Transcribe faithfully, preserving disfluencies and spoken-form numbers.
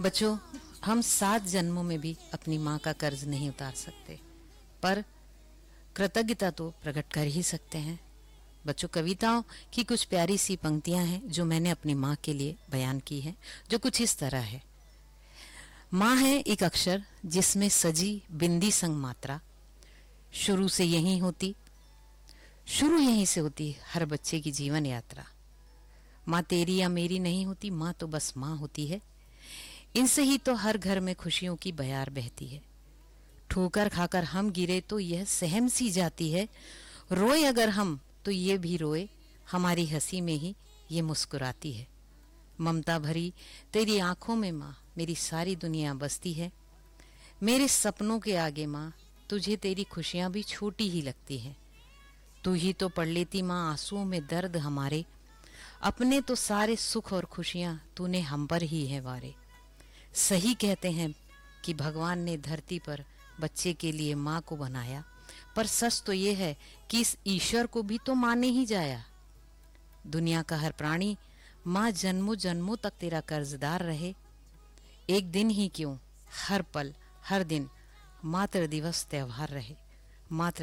बच्चों, हम सात जन्मों में भी अपनी माँ का कर्ज नहीं उतार सकते, पर कृतज्ञता तो प्रकट कर ही सकते हैं। बच्चों, कविताओं की कुछ प्यारी सी पंक्तियां हैं जो मैंने अपनी माँ के लिए बयान की हैं, जो कुछ इस तरह है। माँ है एक अक्षर जिसमें सजी बिंदी संग मात्रा, शुरू से यहीं होती शुरू यहीं से होती हर बच्चे की जीवन यात्रा। माँ तेरी या मेरी नहीं होती, माँ तो बस माँ होती है। इनसे ही तो हर घर में खुशियों की बयार बहती है। ठोकर खाकर हम गिरे तो यह सहम सी जाती है, रोए अगर हम तो ये भी रोए, हमारी हंसी में ही ये मुस्कुराती है। ममता भरी तेरी आंखों में माँ मेरी सारी दुनिया बसती है। मेरे सपनों के आगे माँ तुझे तेरी खुशियाँ भी छोटी ही लगती है। तू ही तो पढ़ लेती माँ आंसुओं में दर्द हमारे, अपने तो सारे सुख और खुशियाँ तूने हम पर ही है वारे। सही कहते हैं कि भगवान ने धरती पर बच्चे के लिए माँ को बनाया, पर सच तो ये है कि इस ईश्वर को भी तो माँ ने ही जाया। दुनिया का हर प्राणी माँ जन्मों जन्मों तक तेरा कर्जदार रहे। एक दिन ही क्यों, हर पल हर दिन मातृ दिवस त्योहार रहे। मातृ